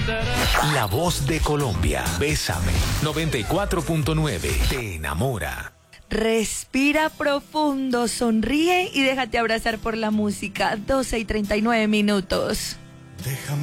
La voz de Colombia. Bésame. 94.9. Te enamora. Respira profundo, sonríe y déjate abrazar por la música. 12:39.